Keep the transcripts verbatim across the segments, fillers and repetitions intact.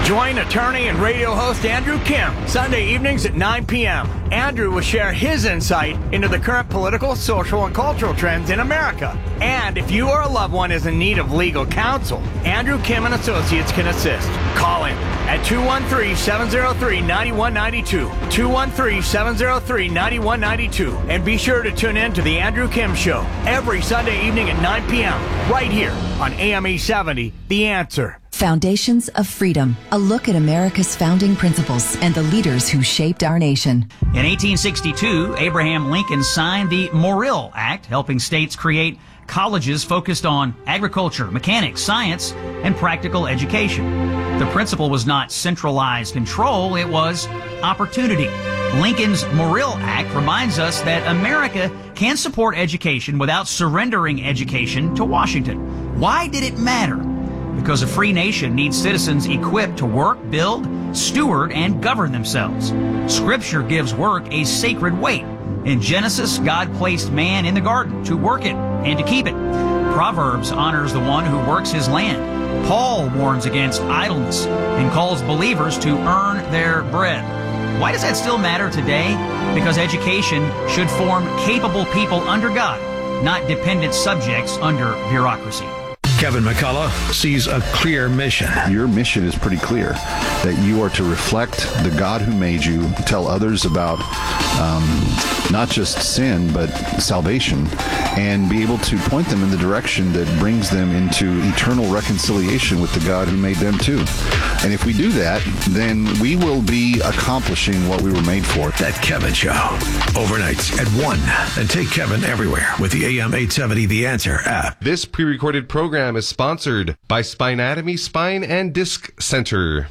Join attorney and radio host Andrew Kim Sunday evenings at nine p.m. Andrew will share his insight into the current political, social, and cultural trends in America. And if you or a loved one is in need of legal counsel, Andrew Kim and Associates can assist. Call him at two one three, seven zero three, nine one nine two, two one three, seven zero three, nine one nine two, and be sure to tune in to The Andrew Kim Show every Sunday evening at nine p.m. right here on A M eight seventy, The Answer. Foundations of Freedom, a look at America's founding principles and the leaders who shaped our nation. In eighteen sixty-two, Abraham Lincoln signed the Morrill Act, helping states create colleges focused on agriculture, mechanics, science, and practical education. The principle was not centralized control, it was opportunity. Lincoln's Morrill Act reminds us that America can support education without surrendering education to Washington. Why did it matter? Because a free nation needs citizens equipped to work, build, steward, and govern themselves. Scripture gives work a sacred weight. In Genesis, God placed man in the garden to work it and to keep it. Proverbs honors the one who works his land. Paul warns against idleness and calls believers to earn their bread. Why does that still matter today? Because education should form capable people under God, not dependent subjects under bureaucracy. Kevin McCullough sees a clear mission. Your mission is pretty clear, that you are to reflect the God who made you, tell others about um, not just sin, but salvation, and be able to point them in the direction that brings them into eternal reconciliation with the God who made them too. And if we do that, then we will be accomplishing what we were made for. That Kevin Show, overnights at one. And take Kevin everywhere with the A M eight seventy The Answer app. This pre-recorded program is sponsored by Spinatomy Spine and Disc Center.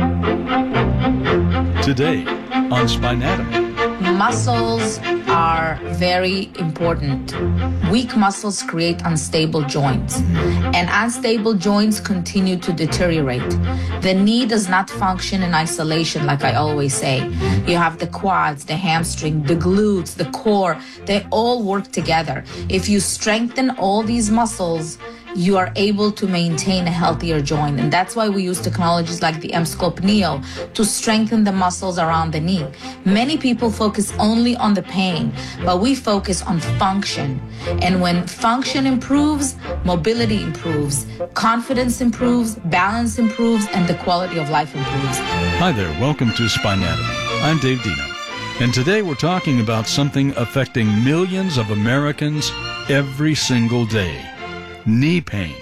Today on Spinatomy. Muscles are very important. Weak muscles create unstable joints, and unstable joints continue to deteriorate. The knee does not function in isolation, like I always say. You have the quads, the hamstring, the glutes, the core. They all work together. If you strengthen all these muscles, you are able to maintain a healthier joint. And that's why we use technologies like the Emsculpt Neo to strengthen the muscles around the knee. Many people focus only on the pain, but we focus on function. And when function improves, mobility improves, confidence improves, balance improves, and the quality of life improves. Hi there, welcome to Spinatomy. I'm Dave Dino, and today we're talking about something affecting millions of Americans every single day. Knee pain.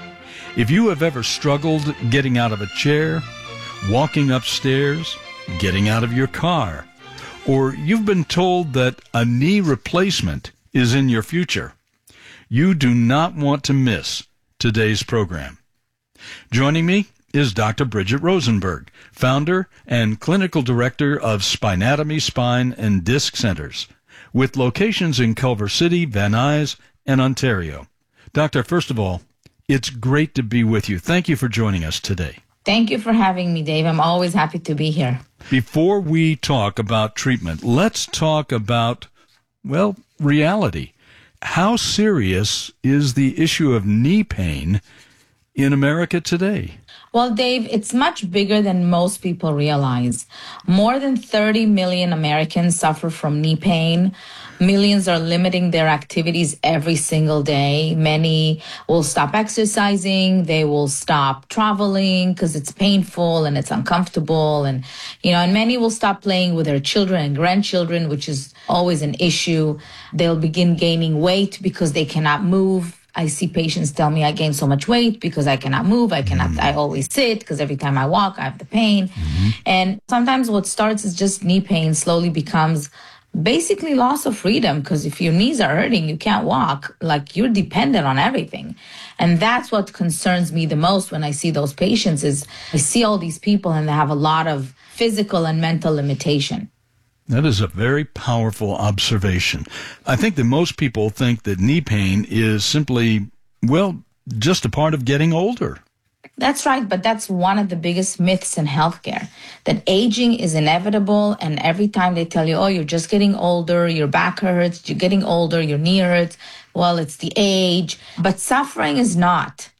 If you have ever struggled getting out of a chair, walking upstairs, getting out of your car, or you've been told that a knee replacement is in your future, you do not want to miss today's program. Joining me is Doctor Bridget Rosenberg, founder and clinical director of Spinatomy Spine and Disc Centers, with locations in Culver City, Van Nuys, and Ontario. Doctor, first of all, it's great to be with you. Thank you for joining us today. Thank you for having me, Dave. I'm always happy to be here. Before we talk about treatment, let's talk about, well, reality. How serious is the issue of knee pain in America today? Well, Dave, it's much bigger than most people realize. More than thirty million Americans suffer from knee pain. Millions are limiting their activities every single day. Many will stop exercising. They will stop traveling because it's painful and it's uncomfortable. And, you know, and many will stop playing with their children and grandchildren, which is always an issue. They'll begin gaining weight because they cannot move. I see patients tell me I gain so much weight because I cannot move. I cannot, mm-hmm. I always sit because every time I walk, I have the pain. Mm-hmm. And sometimes what starts as just knee pain slowly becomes basically loss of freedom, because if your knees are hurting, you can't walk, like you're dependent on everything. And that's what concerns me the most when I see those patients is I see all these people and they have a lot of physical and mental limitation. That is a very powerful observation. I think that most people think that knee pain is simply, well, just a part of getting older. That's right, but that's one of the biggest myths in healthcare, that aging is inevitable, and every time they tell you, oh, you're just getting older, your back hurts, you're getting older, your knee hurts, well, it's the age, but suffering is not.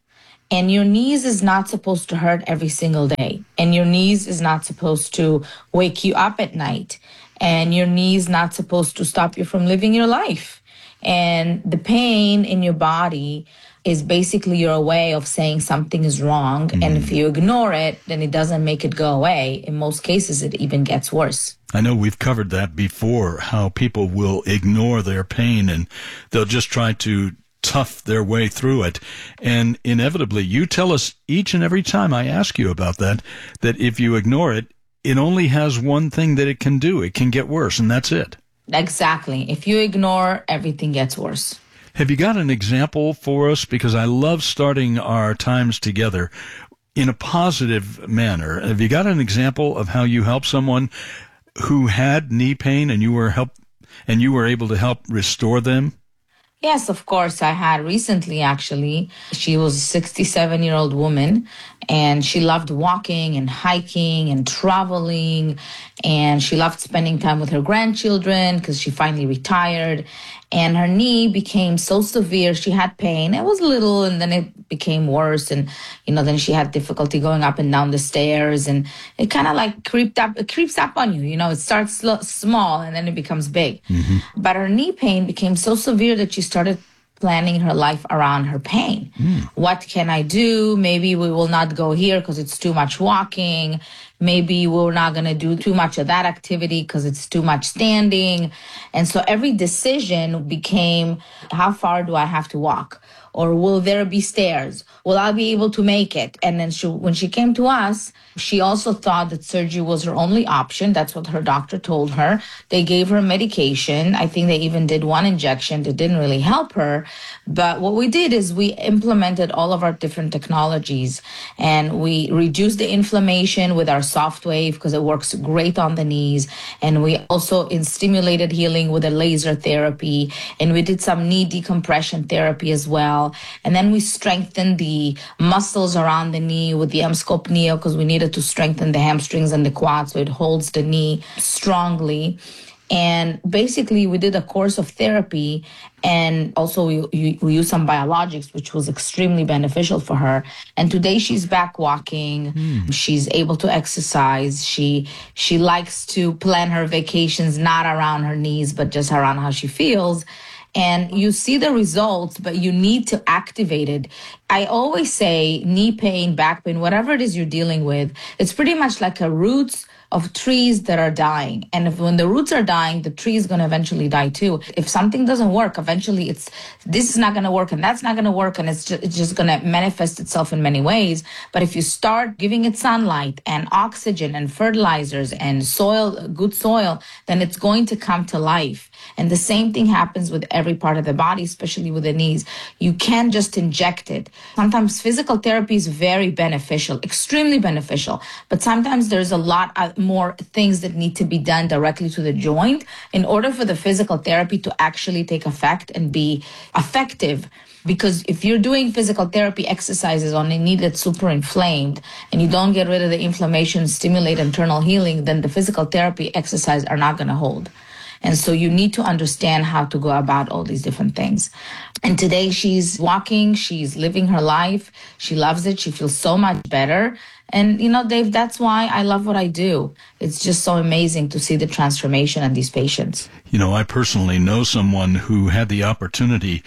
And your knees is not supposed to hurt every single day. And your knees is not supposed to wake you up at night. And your knees not supposed to stop you from living your life. And the pain in your body is basically your way of saying something is wrong. Mm. And if you ignore it, then it doesn't make it go away. In most cases, it even gets worse. I know we've covered that before, how people will ignore their pain and they'll just try to tough their way through it. And inevitably, you tell us each and every time I ask you about that, that if you ignore it, it only has one thing that it can do. It can get worse, and that's it. Exactly. If you ignore, everything gets worse. Have you got an example for us? Because I love starting our times together in a positive manner. Have you got an example of how you helped someone who had knee pain and you were help and you were able to help restore them? Yes, of course. I had recently, actually. She was a sixty-seven-year-old woman, and she loved walking and hiking and traveling, and she loved spending time with her grandchildren because she finally retired. And her knee became so severe. She had pain. It was little, and then it became worse. And, you know, then she had difficulty going up and down the stairs. And it kind of like creeped up, it creeps up on you. You know, it starts sl- small and then it becomes big. Mm-hmm. But her knee pain became so severe that she started planning her life around her pain. Mm. What can I do? Maybe we will not go here because it's too much walking. Maybe we're not going to do too much of that activity because it's too much standing. And so every decision became, how far do I have to walk? Or will there be stairs? Will I be able to make it? And then she, when she came to us, she also thought that surgery was her only option. That's what her doctor told her. They gave her medication. I think they even did one injection that didn't really help her. But what we did is we implemented all of our different technologies, and we reduced the inflammation with our soft wave because it works great on the knees. And we also in stimulated healing with a laser therapy, and we did some knee decompression therapy as well. And then we strengthened the muscles around the knee with the Emscope Neo because we needed to strengthen the hamstrings and the quads so it holds the knee strongly. And basically, we did a course of therapy, and also we, we used some biologics, which was extremely beneficial for her. And today she's back walking. Mm. She's able to exercise. She she likes to plan her vacations, not around her knees, but just around how she feels. And you see the results, but you need to activate it. I always say knee pain, back pain, whatever it is you're dealing with, it's pretty much like a roots of trees that are dying. And if when the roots are dying, the tree is going to eventually die too. If something doesn't work, eventually it's, this is not going to work and that's not going to work, and it's just, it's just going to manifest itself in many ways. But if you start giving it sunlight and oxygen and fertilizers and soil, good soil, then it's going to come to life. And the same thing happens with every part of the body, especially with the knees. You can't just inject it. Sometimes physical therapy is very beneficial, extremely beneficial. But sometimes there's a lot more things that need to be done directly to the joint in order for the physical therapy to actually take effect and be effective. Because if you're doing physical therapy exercises on a knee that's super inflamed and you don't get rid of the inflammation, stimulate internal healing, then the physical therapy exercises are not going to hold. And so you need to understand how to go about all these different things. And today she's walking, she's living her life. She loves it. She feels so much better. And, you know, Dave, that's why I love what I do. It's just so amazing to see the transformation in these patients. You know, I personally know someone who had the opportunity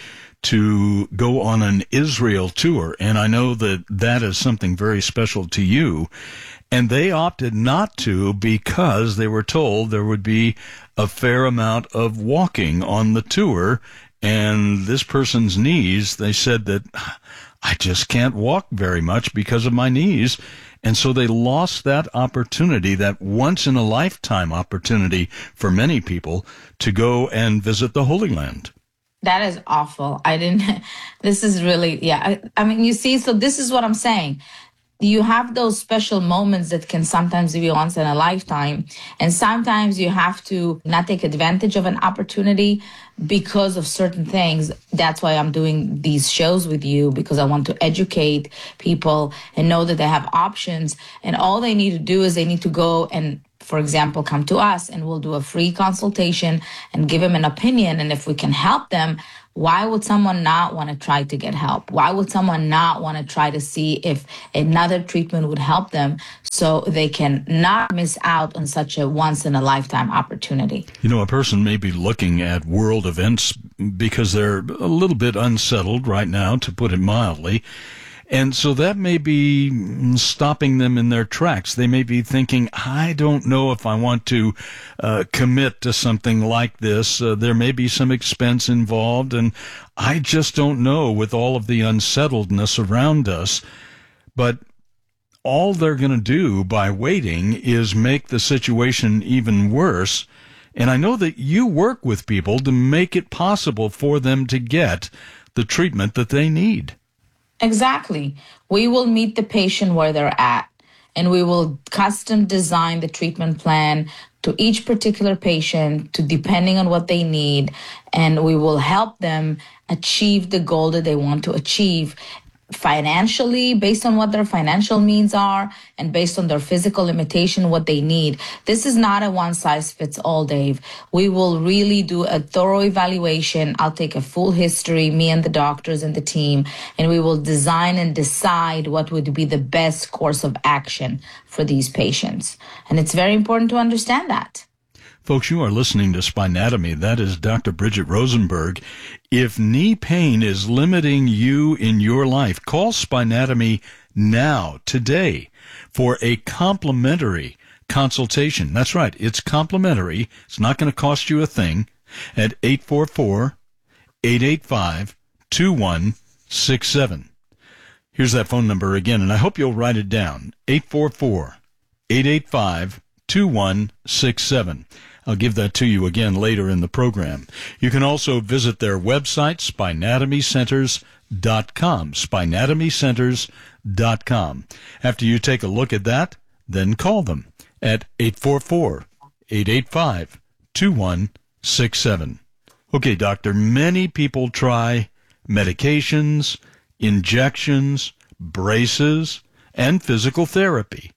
to go on an Israel tour, and I know that that is something very special to you. And they opted not to because they were told there would be a fair amount of walking on the tour. And this person's knees, they said that I just can't walk very much because of my knees. And so they lost that opportunity, that once-in-a-lifetime opportunity for many people to go and visit the Holy Land. That is awful. I didn't, this is really, yeah. I, I mean, you see, so this is what I'm saying. You have those special moments that can sometimes be once in a lifetime. And sometimes you have to not take advantage of an opportunity because of certain things. That's why I'm doing these shows with you, because I want to educate people and know that they have options. And all they need to do is they need to go and, for example, come to us and we'll do a free consultation and give them an opinion. And if we can help them, Why would someone not want to try to get help? Why would someone not want to try to see if another treatment would help them so they can not miss out on such a once-in-a-lifetime opportunity? You know, a person may be looking at world events because they're a little bit unsettled right now, to put it mildly. And so that may be stopping them in their tracks. They may be thinking, I don't know if I want to uh, commit to something like this. Uh, there may be some expense involved, and I just don't know with all of the unsettledness around us. But all they're going to do by waiting is make the situation even worse. And I know that you work with people to make it possible for them to get the treatment that they need. Exactly. We will meet the patient where they're at, and we will custom design the treatment plan to each particular patient, to depending on what they need, and we will help them achieve the goal that they want to achieve financially, based on what their financial means are, and based on their physical limitation, what they need. This is not a one-size-fits-all, Dave. We will really do a thorough evaluation. I'll take a full history, me and the doctors and the team, and we will design and decide what would be the best course of action for these patients. And it's very important to understand that. Folks, you are listening to Spinatomy. That is Doctor Bridget Rosenberg. If knee pain is limiting you in your life, call Spinatomy now, today, for a complimentary consultation. That's right. It's complimentary. It's not going to cost you a thing. At eight four four, eight eight five, two one six seven. Here's that phone number again, and I hope you'll write it down. eight four four, eight eight five, two one six seven. I'll give that to you again later in the program. You can also visit their website, spinatomy centers dot com, spinatomy centers dot com. After you take a look at that, then call them at eight four four, eight eight five, two one six seven. Okay, doctor, many people try medications, injections, braces, and physical therapy.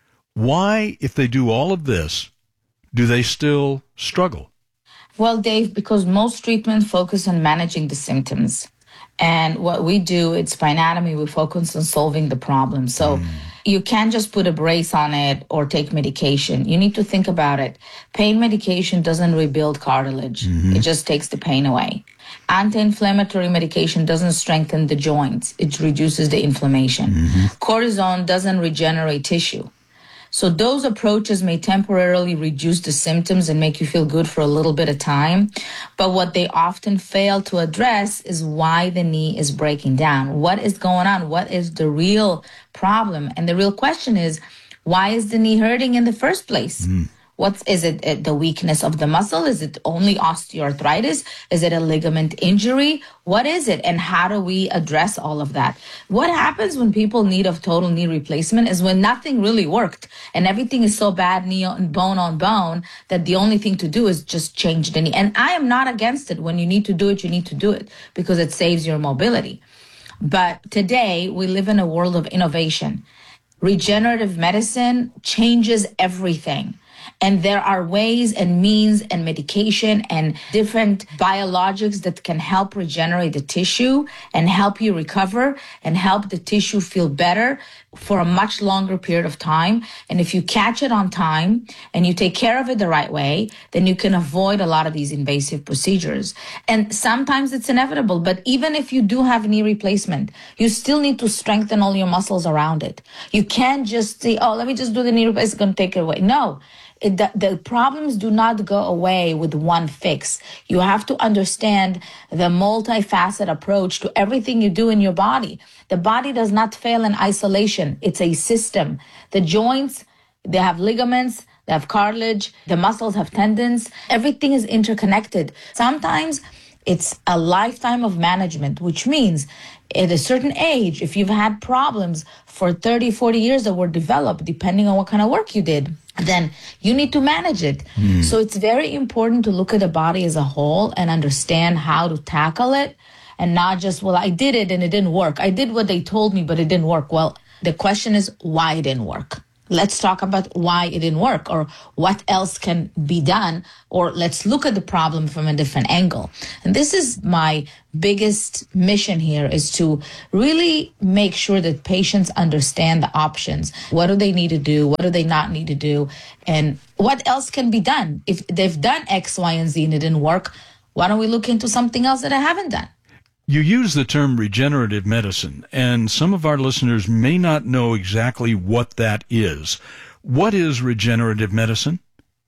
Why, if they do all of this, do they still struggle? Well, Dave, because most treatments focus on managing the symptoms. And what we do at Spinatomy, we focus on solving the problem. So mm. you can't just put a brace on it or take medication. You need to think about it. Pain medication doesn't rebuild cartilage. Mm-hmm. It just takes the pain away. Anti-inflammatory medication doesn't strengthen the joints. It reduces the inflammation. Mm-hmm. Cortisone doesn't regenerate tissue. So those approaches may temporarily reduce the symptoms and make you feel good for a little bit of time. But what they often fail to address is why the knee is breaking down. What is going on? What is the real problem? And the real question is, why is the knee hurting in the first place? Mm. What's, is it the weakness of the muscle? Is it only osteoarthritis? Is it a ligament injury? What is it? And how do we address all of that? What happens when people need a total knee replacement is when nothing really worked and everything is so bad, knee on bone on bone, that the only thing to do is just change the knee. And I am not against it. When you need to do it, you need to do it because it saves your mobility. But today we live in a world of innovation. Regenerative medicine changes everything. And there are ways and means and medication and different biologics that can help regenerate the tissue and help you recover and help the tissue feel better for a much longer period of time. And if you catch it on time and you take care of it the right way, then you can avoid a lot of these invasive procedures. And sometimes it's inevitable, but even if you do have knee replacement, you still need to strengthen all your muscles around it. You can't just say, oh, let me just do the knee replacement, it's going to take it away. No. It, the, the problems do not go away with one fix. You have to understand the multifaceted approach to everything you do in your body. The body does not fail in isolation. It's a system. The joints, they have ligaments, they have cartilage, the muscles have tendons. Everything is interconnected. Sometimes it's a lifetime of management, which means at a certain age, if you've had problems for thirty, forty years that were developed, depending on what kind of work you did, then you need to manage it. Mm. So it's very important to look at the body as a whole and understand how to tackle it and not just, well, I did it and it didn't work. I did what they told me, but it didn't work. Well, the question is why it didn't work. Let's talk about why it didn't work or what else can be done, or let's look at the problem from a different angle. And this is my biggest mission here, is to really make sure that patients understand the options. What do they need to do? What do they not need to do? And what else can be done? If they've done X, Y, and Z and it didn't work, why don't we look into something else that I haven't done? You use the term regenerative medicine, and some of our listeners may not know exactly what that is. What is regenerative medicine?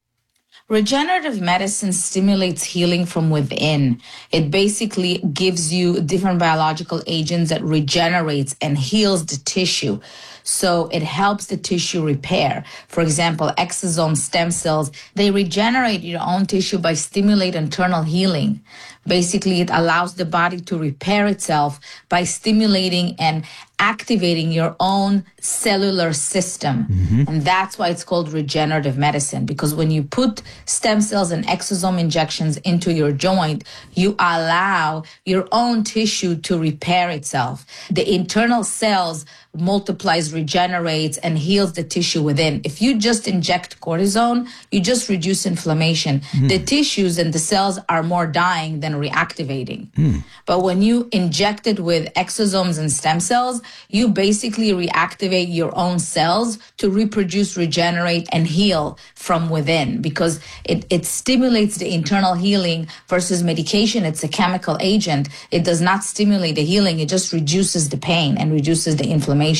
Regenerative medicine stimulates healing from within. It basically gives you different biological agents that regenerates and heals the tissue. So it helps the tissue repair. For example, exosome stem cells, they regenerate your own tissue by stimulating internal healing. Basically, it allows the body to repair itself by stimulating and activating your own cellular system. Mm-hmm. And that's why it's called regenerative medicine, because when you put stem cells and exosome injections into your joint, you allow your own tissue to repair itself. The internal cells multiplies, regenerates, and heals the tissue within. If you just inject cortisone, you just reduce inflammation. Mm. The tissues and the cells are more dying than reactivating. Mm. But when you inject it with exosomes and stem cells, you basically reactivate your own cells to reproduce, regenerate, and heal from within, because it, it stimulates the internal healing versus medication. It's a chemical agent. It does not stimulate the healing. It just reduces the pain and reduces the inflammation.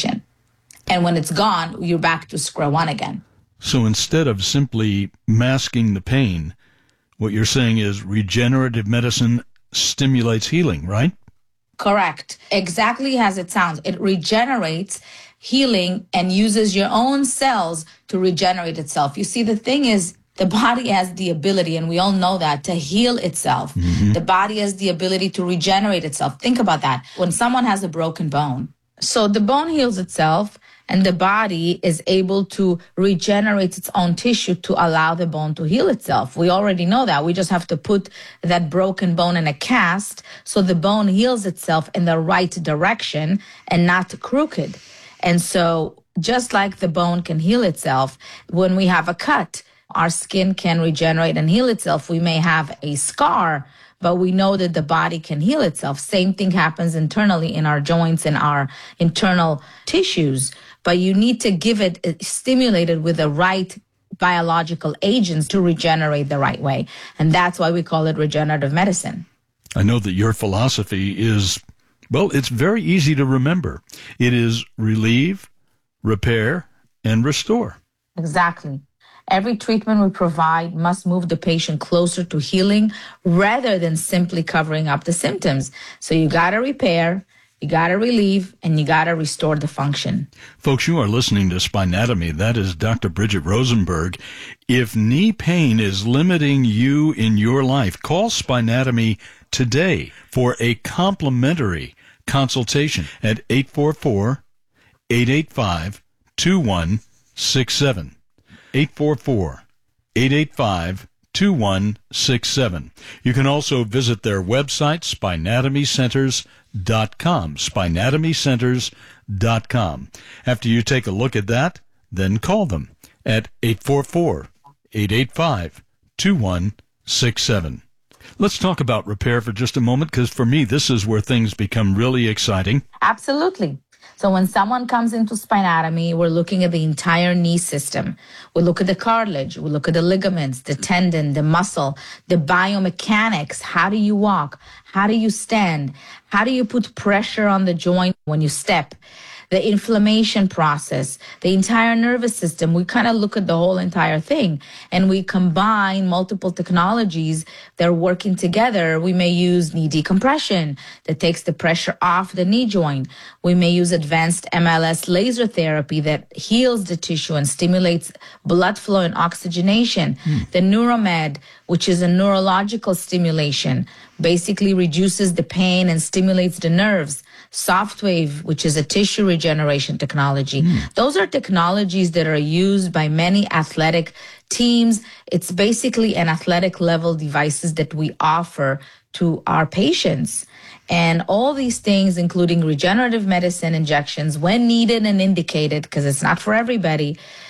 And when it's gone, you're back to square one again. So instead of simply masking the pain, what you're saying is regenerative medicine stimulates healing, right? Correct. Exactly as it sounds. It regenerates healing and uses your own cells to regenerate itself. You see, the thing is, the body has the ability, and we all know that, to heal itself. Mm-hmm. The body has the ability to regenerate itself. Think about that. When someone has a broken bone, so the bone heals itself, and the body is able to regenerate its own tissue to allow the bone to heal itself. We already know that. We just have to put that broken bone in a cast so the bone heals itself in the right direction and not crooked. And so just like the bone can heal itself, when we have a cut, our skin can regenerate and heal itself. We may have a scar, but we know that the body can heal itself. Same thing happens internally in our joints and our internal tissues. But you need to give it, stimulated with the right biological agents to regenerate the right way. And that's why we call it regenerative medicine. I know that your philosophy is, well, it's very easy to remember. It is relieve, repair, and restore. Exactly. Every treatment we provide must move the patient closer to healing rather than simply covering up the symptoms. So you got to repair, you got to relieve, and you got to restore the function. Folks, you are listening to Spinatomy. That is Doctor Bridget Rosenberg. If knee pain is limiting you in your life, call Spinatomy today for a complimentary consultation at eight four four, eight eight five, two one six seven. eight four four, eight eight five, two one six seven. You can also visit their website, spinatomy centers dot com, spinatomy centers dot com. After you take a look at that, then call them at eight four four, eight eight five, two one six seven. Let's talk about repair for just a moment, because for me, this is where things become really exciting. Absolutely. So when someone comes into spinatomy, we're looking at the entire knee system. We look at the cartilage, we look at the ligaments, the tendon, the muscle, the biomechanics. How do you walk? How do you stand? How do you put pressure on the joint when you step? The inflammation process, the entire nervous system. We kind of look at the whole entire thing, and we combine multiple technologies that are working together. We may use knee decompression that takes the pressure off the knee joint. We may use advanced M L S laser therapy that heals the tissue and stimulates blood flow and oxygenation. Mm. The Neuromed, which is a neurological stimulation, basically reduces the pain and stimulates the nerves. Softwave, which is a tissue regeneration technology. Mm. Those are technologies that are used by many athletic teams. It's basically an athletic level devices that we offer to our patients. And all these things, including regenerative medicine injections, when needed and indicated, because it's not for everybody,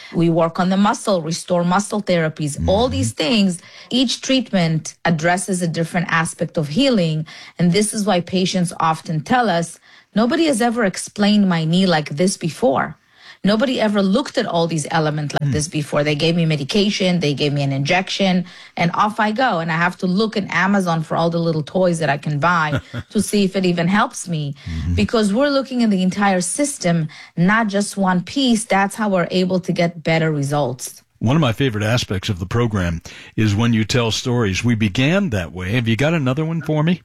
We work on the muscle, restore muscle therapies, mm-hmm. all these things. Each treatment addresses a different aspect of healing. And this is why patients often tell us, nobody has ever explained my knee like this before. Nobody ever looked at all these elements like mm. this before. They gave me medication, they gave me an injection, and off I go. And I have to look in Amazon for all the little toys that I can buy to see if it even helps me. Mm-hmm. Because we're looking at the entire system, not just one piece. That's how we're able to get better results. One of my favorite aspects of the program is when you tell stories. We began that way. Have you got another one for me?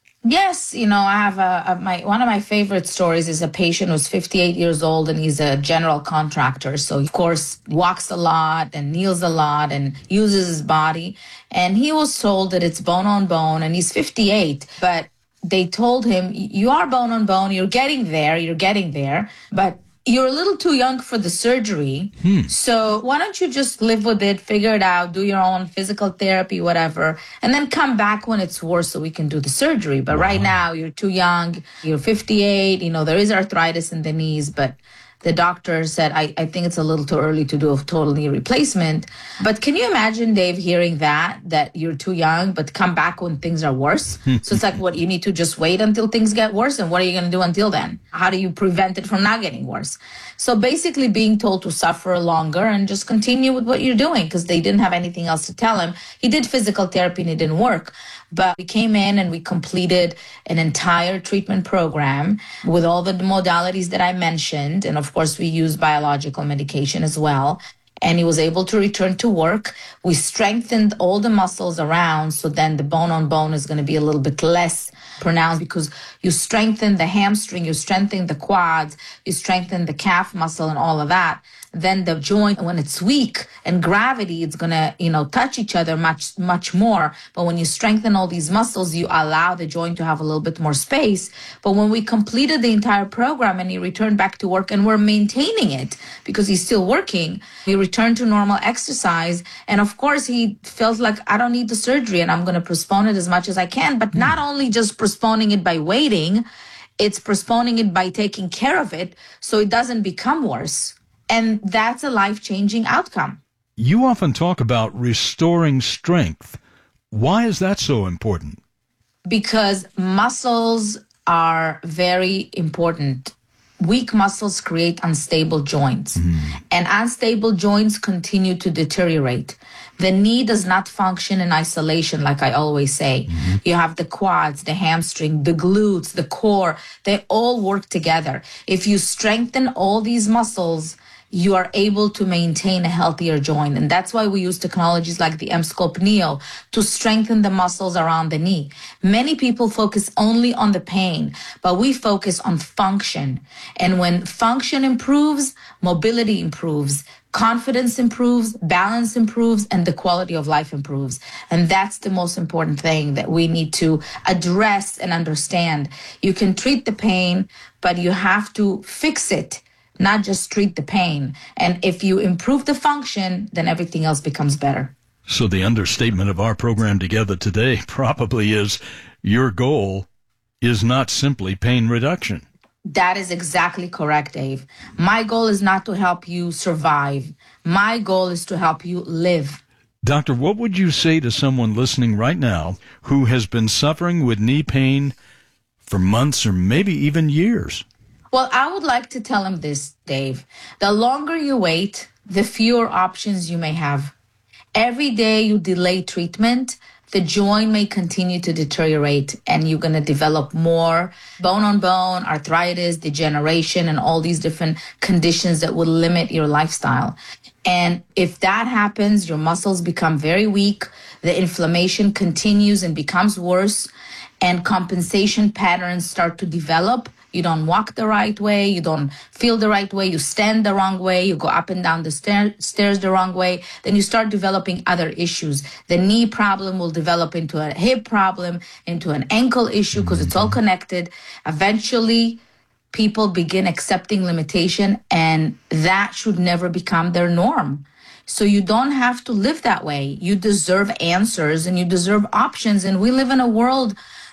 Yes, you know, I have a, a my one of my favorite stories is a patient who's fifty-eight years old and he's a general contractor. So, of course, walks a lot and kneels a lot and uses his body. And he was told that it's bone on bone, and he's fifty-eight. But they told him, you are bone on bone, you're getting there, you're getting there. But you're a little too young for the surgery. Hmm. So why don't you just live with it, figure it out, do your own physical therapy, whatever, and then come back when it's worse so we can do the surgery. But wow. right now you're too young, you're fifty-eight, you know, there is arthritis in the knees, but the doctor said, I, I think it's a little too early to do a total knee replacement. But can you imagine, Dave, hearing that, that you're too young, but come back when things are worse? So it's like, what, you need to just wait until things get worse? And what are you going to do until then? How do you prevent it from not getting worse? So basically being told to suffer longer and just continue with what you're doing, because they didn't have anything else to tell him. He did physical therapy and it didn't work. But we came in and we completed an entire treatment program with all the modalities that I mentioned. And of course, we used biological medication as well. And he was able to return to work. We strengthened all the muscles around. So then the bone on bone is going to be a little bit less pronounced, because you strengthen the hamstring, you strengthen the quads, you strengthen the calf muscle and all of that. Then the joint, when it's weak and gravity, it's going to, you know, touch each other much, much more. But when you strengthen all these muscles, you allow the joint to have a little bit more space. But when we completed the entire program and he returned back to work, and we're maintaining it because he's still working, he returned to normal exercise. And of course, he felt like, I don't need the surgery and I'm going to postpone it as much as I can. But not only just postponing it by waiting, it's postponing it by taking care of it so it doesn't become worse. And that's a life-changing outcome. You often talk about restoring strength. Why is that so important? Because muscles are very important. Weak muscles create unstable joints, mm. and unstable joints continue to deteriorate. The knee does not function in isolation, like I always say. Mm-hmm. You have the quads, the hamstring, the glutes, the core. They all work together. If you strengthen all these muscles, you are able to maintain a healthier joint. And that's why we use technologies like the Emsculpt Neo to strengthen the muscles around the knee. Many people focus only on the pain, but we focus on function. And when function improves, mobility improves, confidence improves, balance improves, and the quality of life improves. And that's the most important thing that we need to address and understand. You can treat the pain, but you have to fix it, not just treat the pain. And if you improve the function, then everything else becomes better. So the understatement of our program together today probably is your goal is not simply pain reduction. That is exactly correct, Dave. My goal is not to help you survive. My goal is to help you live. Doctor, what would you say to someone listening right now who has been suffering with knee pain for months or maybe even years? Well, I would like to tell him this, Dave. The longer you wait, the fewer options you may have. Every day you delay treatment, the joint may continue to deteriorate, and you're going to develop more bone on bone, arthritis, degeneration, and all these different conditions that will limit your lifestyle. And if that happens, your muscles become very weak, the inflammation continues and becomes worse, and compensation patterns start to develop. You don't walk the right way, you don't feel the right way, you stand the wrong way, you go up and down the stair- stairs the wrong way, then you start developing other issues. The knee problem will develop into a hip problem, into an ankle issue, because it's all connected. Eventually, people begin accepting limitation, and that should never become their norm. So you don't have to live that way. You deserve answers and you deserve options. And we live in a world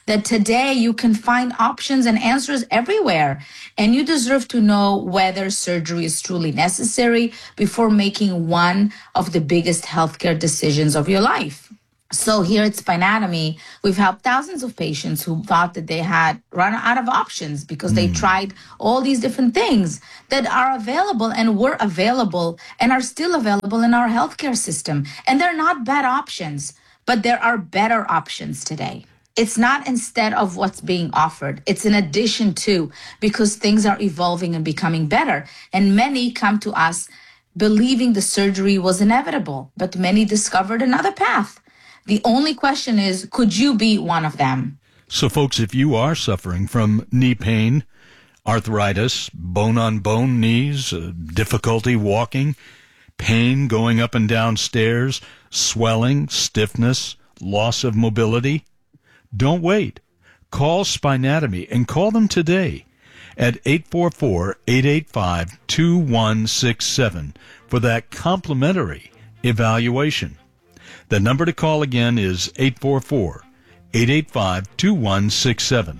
that today you can find options and answers everywhere. And you deserve to know whether surgery is truly necessary before making one of the biggest healthcare decisions of your life. So here at Spinatomy, we've helped thousands of patients who thought that they had run out of options because they tried all these different things that are available and were available and are still available in our healthcare system. And they're not bad options, but there are better options today. It's not instead of what's being offered. It's in addition to, because things are evolving and becoming better. And many come to us believing the surgery was inevitable, but many discovered another path. The only question is, could you be one of them? So, folks, if you are suffering from knee pain, arthritis, bone-on-bone knees, uh, difficulty walking, pain going up and down stairs, swelling, stiffness, loss of mobility, don't wait. Call Spinatomy and call them today at eight four four, eight eight five, two one six seven for that complimentary evaluation. The number to call again is eight four four, eight eight five, two one six seven.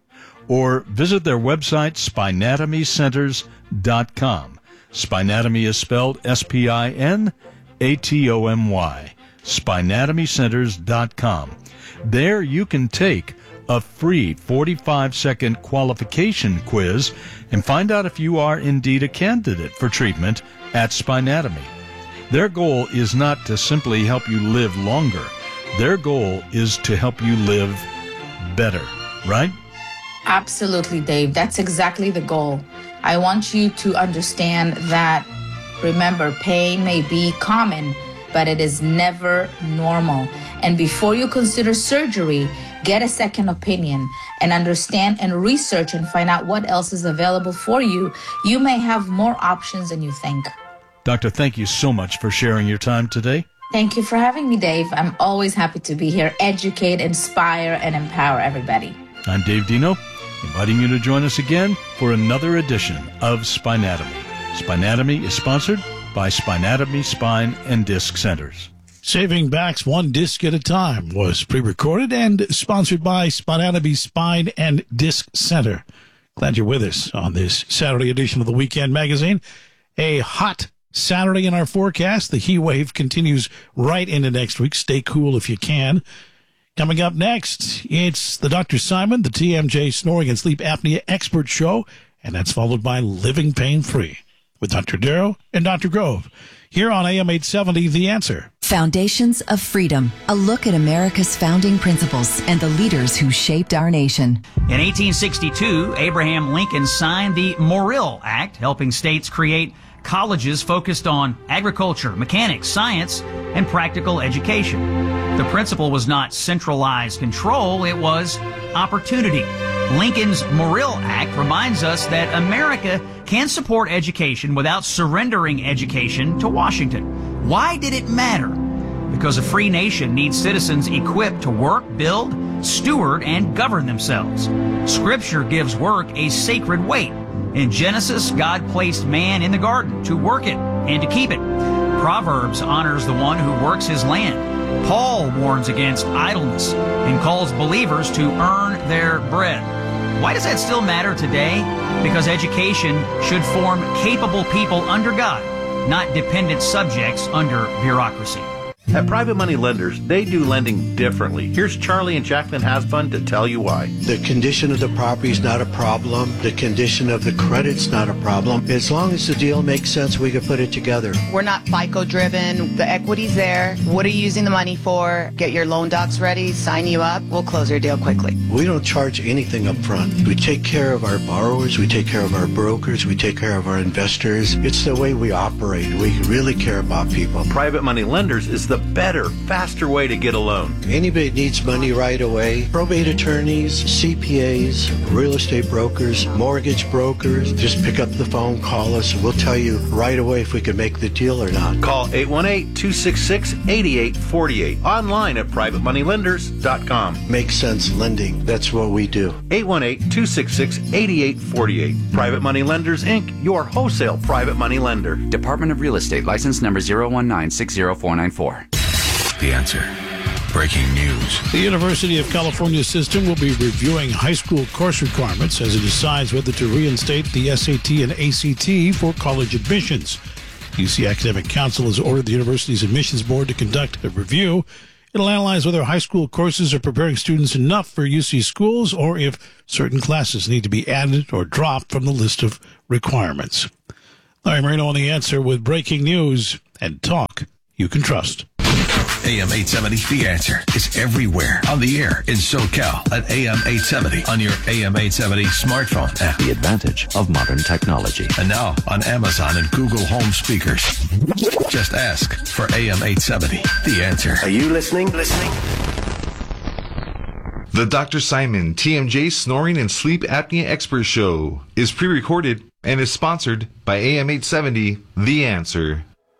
Or visit their website, spinatomy centers dot com. Spinatomy is spelled S P I N A T O M Y. spinatomy centers dot com. There you can take a free forty-five second qualification quiz and find out if you are indeed a candidate for treatment at Spinatomy. Their goal is not to simply help you live longer. Their goal is to help you live better, right? Absolutely, Dave. That's exactly the goal. I want you to understand that, remember, pain may be common, but it is never normal. And before you consider surgery, get a second opinion and understand and research and find out what else is available for you. You may have more options than you think. Doctor, thank you so much for sharing your time today. Thank you for having me, Dave. I'm always happy to be here, educate, inspire, and empower everybody. I'm Dave Dino, inviting you to join us again for another edition of Spinatomy. Spinatomy is sponsored by Spinatomy Spine and Disc Centers. Saving Backs One Disc at a Time was pre-recorded and sponsored by Spinatomy Spine and Disc Center. Glad you're with us on this Saturday edition of the Weekend Magazine. A hot Saturday in our forecast. The heat wave continues right into next week. Stay cool if you can. Coming up next, it's the Doctor Simon, the T M J Snoring and Sleep Apnea Expert Show, and that's followed by Living Pain Free with Doctor Darrow and Doctor Grove here on A M eight seventy, The Answer. Foundations of Freedom, a look at America's founding principles and the leaders who shaped our nation. In eighteen sixty-two, Abraham Lincoln signed the Morrill Act, helping states create colleges focused on agriculture, mechanics, science, and practical education. The principle was not centralized control, it was opportunity. Lincoln's Morrill Act reminds us that America can support education without surrendering education to Washington. Why did it matter? Because a free nation needs citizens equipped to work, build, steward, and govern themselves. Scripture gives work a sacred weight. In Genesis, God placed man in the garden to work it and to keep it. Proverbs honors the one who works his land. Paul warns against idleness and calls believers to earn their bread. Why does that still matter today? Because education should form capable people under God, not dependent subjects under bureaucracy. At Private Money Lenders, they do lending differently. Here's Charlie and Jacqueline Hasbun to tell you why. The condition of the property is not a problem. The condition of the credit's not a problem. As long as the deal makes sense, we can put it together. We're not FICO driven. The equity's there. What are you using the money for? Get your loan docs ready, sign you up. We'll close your deal quickly. We don't charge anything up front. We take care of our borrowers. We take care of our brokers. We take care of our investors. It's the way we operate. We really care about people. Private Money Lenders is the better, faster way to get a loan. Anybody needs money right away. Probate attorneys, C P As, real estate brokers, mortgage brokers. Just pick up the phone, call us, and we'll tell you right away if we can make the deal or not. Call eight one eight, two six six, eight eight four eight. Online at private money lenders dot com. Makes sense lending. That's what we do. eight one eight, two six six, eight eight four eight. Private Money Lenders, Incorporated, your wholesale private money lender. Department of Real Estate, license number zero one nine six zero four nine four. The Answer. breaking news. The University of California system will be reviewing high school course requirements as it decides whether to reinstate the S A T and A C T for college admissions. U C Academic Council has ordered the university's admissions board to conduct a review. It'll analyze whether high school courses are preparing students enough for U C schools or if certain classes need to be added or dropped from the list of requirements. Larry Marino on The Answer with breaking news and talk you can trust. A M eight seventy, The Answer is everywhere on the air in SoCal at A M eight seventy on your A M eight seventy smartphone app. The advantage of modern technology. And now on Amazon and Google Home speakers. Just ask for A M eight seventy, The Answer. Are you listening? Listening? The Doctor Simon T M J Snoring and Sleep Apnea Expert Show is pre-recorded and is sponsored by A M eight seventy, The Answer.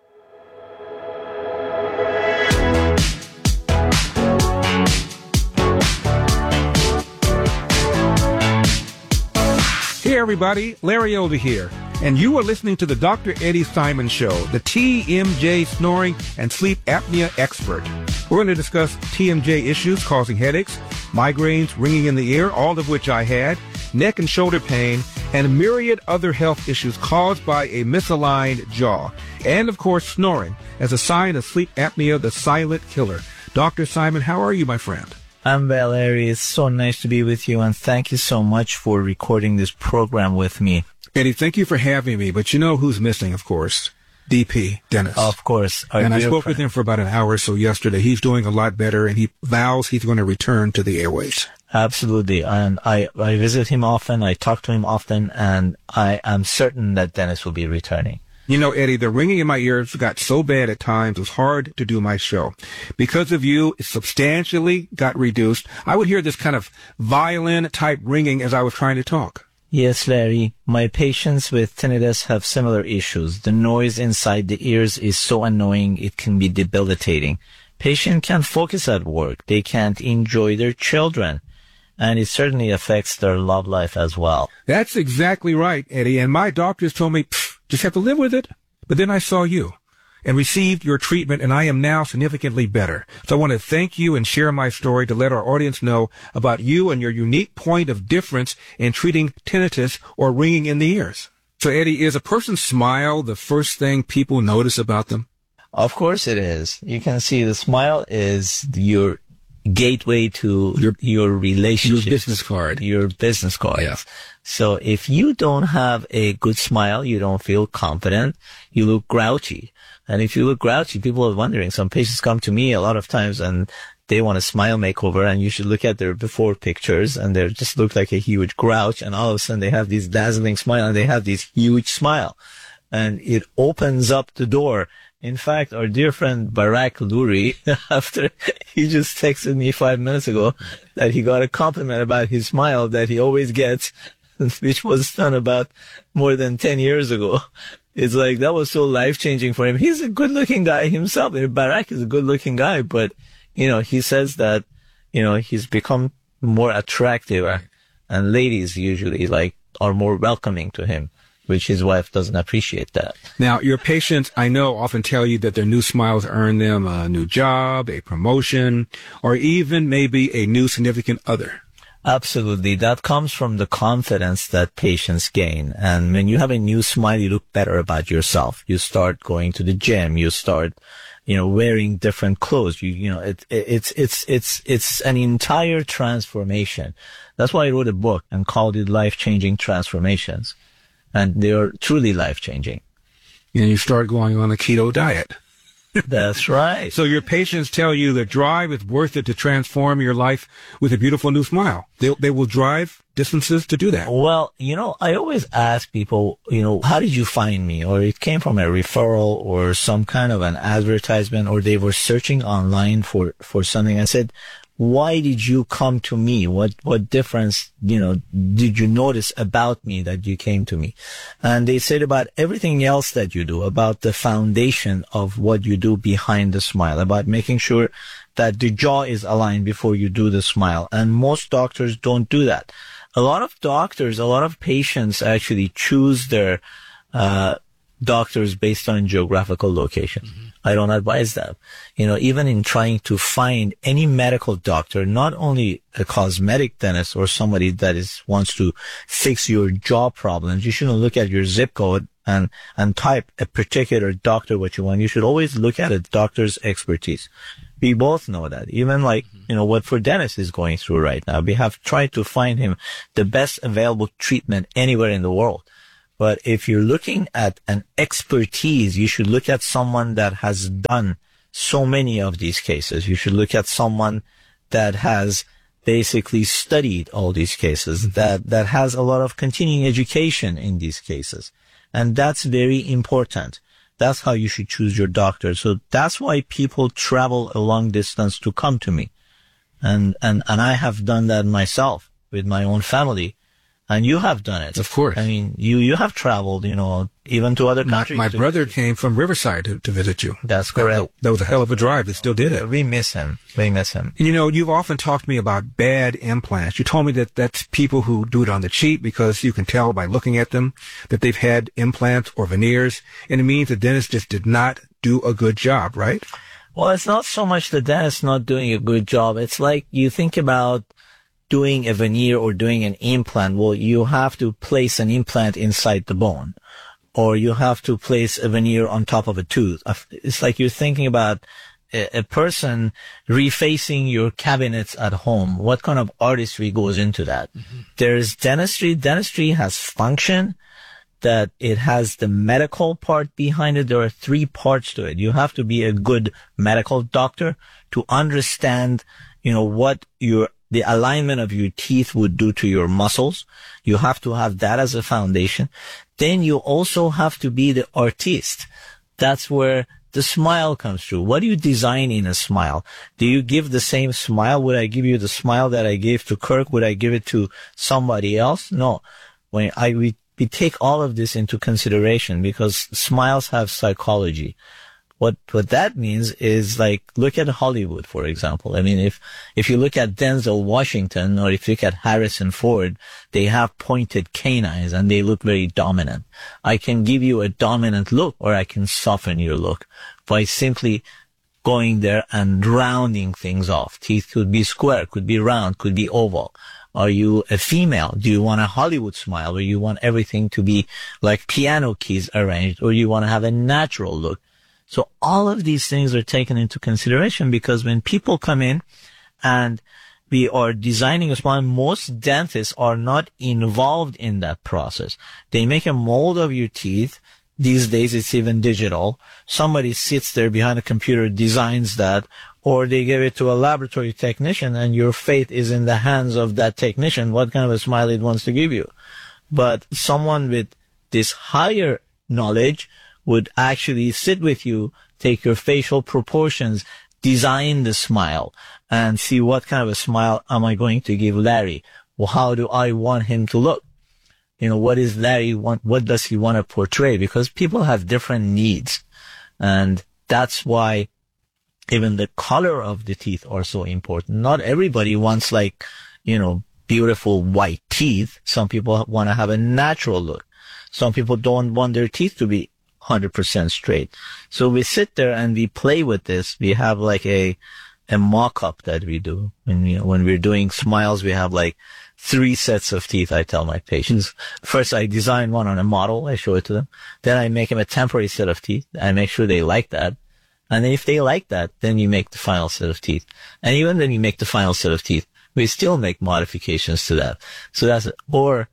Hey everybody, Larry Elder here, and you are listening to the Doctor Eddie Simon Show, the T M J Snoring and Sleep Apnea Expert. We're going to discuss T M J issues causing headaches, migraines, ringing in the ear, all of which I had, neck and shoulder pain, and a myriad other health issues caused by a misaligned jaw. And of course, snoring as a sign of sleep apnea, the silent killer. Doctor Simon, how are you, my friend? I'm well, Larry. It's so nice to be with you, and thank you so much for recording this program with me. Eddie, thank you for having me, but you know who's missing, of course. D P, Dennis. Of course. And I spoke friend. with him for about an hour or so yesterday. He's doing a lot better, and he vows he's going to return to the airways. Absolutely. And I, I visit him often, I talk to him often, and I am certain that Dennis will be returning. You know, Eddie, the ringing in my ears got so bad at times, it was hard to do my show. Because of you, it substantially got reduced. I would hear this kind of violin-type ringing as I was trying to talk. Yes, Larry. My patients with tinnitus have similar issues. The noise inside the ears is so annoying, it can be debilitating. Patients can't focus at work. They can't enjoy their children. And it certainly affects their love life as well. That's exactly right, Eddie. And my doctors told me, just have to live with it. But then I saw you and received your treatment, and I am now significantly better. So I want to thank you and share my story to let our audience know about you and your unique point of difference in treating tinnitus or ringing in the ears. So, Eddie, is a person's smile the first thing people notice about them? Of course it is. You can see the smile is your gateway to your, your relationship. Your business card. Your business card. Yeah. So if you don't have a good smile, you don't feel confident, you look grouchy. And if you look grouchy, people are wondering. Some patients come to me a lot of times and they want a smile makeover, and you should look at their before pictures and they just look like a huge grouch, and all of a sudden they have this dazzling smile and they have this huge smile. And it opens up the door. In fact, our dear friend Barak Lurie, after he just texted me five minutes ago that he got a compliment about his smile that he always gets, which was done about more than ten years ago. It's like, that was so life-changing for him. He's a good-looking guy himself. Barak is a good-looking guy, but, you know, he says that, you know, he's become more attractive, and ladies usually, like, are more welcoming to him, which his wife doesn't appreciate that. Now, your patients, I know, often tell you that their new smiles earn them a new job, a promotion, or even maybe a new significant other. Absolutely. That comes from the confidence that patients gain. And when you have a new smile, you look better about yourself. You start going to the gym. You start, you know, wearing different clothes. You, you know, it, it, it's, it's, it's, it's an entire transformation. That's why I wrote a book and called it Life-Changing Transformations. And they are truly life-changing. And you start going on a keto diet. That's right. So your patients tell you the drive is worth it to transform your life with a beautiful new smile. They they will drive distances to do that. Well, you know, I always ask people, you know, how did you find me? Or it came from a referral or some kind of an advertisement, or they were searching online for, for something. I said, why did you come to me? What, what difference, you know, did you notice about me that you came to me? And they said about everything else that you do, about the foundation of what you do behind the smile, about making sure that the jaw is aligned before you do the smile. And most doctors don't do that. A lot of doctors, a lot of patients actually choose their, uh, doctors based on geographical location. Mm-hmm. I don't advise that. You know, even in trying to find any medical doctor, not only a cosmetic dentist or somebody that is wants to fix your jaw problems, you shouldn't look at your zip code and, and type a particular doctor what you want. You should always look at a doctor's expertise. We both know that. Even like, you know, what for Dennis is going through right now. We have tried to find him the best available treatment anywhere in the world. But if you're looking at an expertise, you should look at someone that has done so many of these cases. You should look at someone that has basically studied all these cases, that, that has a lot of continuing education in these cases. And that's very important. That's how you should choose your doctor. So that's why people travel a long distance to come to me. And, and, and I have done that myself with my own family. And you have done it. Of course. I mean, you, you have traveled, you know, even to other countries. My, my to, brother came from Riverside to, to visit you. That's correct. That, that was a hell of a drive. They still did it. We miss him. We miss him. You know, you've often talked to me about bad implants. You told me that that's people who do it on the cheap because you can tell by looking at them that they've had implants or veneers. And it means the dentist just did not do a good job, right? Well, it's not so much the dentist not doing a good job. It's like you think about doing a veneer or doing an implant. Well, you have to place an implant inside the bone, or you have to place a veneer on top of a tooth. It's like you're thinking about a, a person refacing your cabinets at home. What kind of artistry goes into that? Mm-hmm. There's dentistry. Dentistry has function, that it has the medical part behind it. There are three parts to it. You have to be a good medical doctor to understand, you know, what your the alignment of your teeth would do to your muscles. You have to have that as a foundation. Then you also have to be the artist. That's where the smile comes through. What do you design in a smile? Do you give the same smile? Would I give you the smile that I gave to Kirk? Would I give it to somebody else? No. When I, we, we take all of this into consideration because smiles have psychology. What, what that means is like, look at Hollywood, for example. I mean, if, if you look at Denzel Washington or if you look at Harrison Ford, they have pointed canines and they look very dominant. I can give you a dominant look or I can soften your look by simply going there and rounding things off. Teeth could be square, could be round, could be oval. Are you a female? Do you want a Hollywood smile or you want everything to be like piano keys arranged or you want to have a natural look? So all of these things are taken into consideration because when people come in and we are designing a smile, most dentists are not involved in that process. They make a mold of your teeth. These days it's even digital. Somebody sits there behind a computer, designs that, or they give it to a laboratory technician and your fate is in the hands of that technician, what kind of a smile it wants to give you. But someone with this higher knowledge would actually sit with you, take your facial proportions, design the smile, and see what kind of a smile am I going to give Larry? Well, how do I want him to look? You know, what is Larry want? What does he want to portray? Because people have different needs. And that's why even the color of the teeth are so important. Not everybody wants like, you know, beautiful white teeth. Some people want to have a natural look. Some people don't want their teeth to be one hundred percent straight. So we sit there and we play with this. We have like a, a mock-up that we do. And, you know, when we're doing smiles, we have like three sets of teeth, I tell my patients. First, I design one on a model. I show it to them. Then I make them a temporary set of teeth. I make sure they like that. And if they like that, then you make the final set of teeth. And even when you make the final set of teeth, we still make modifications to that. So that's it. Or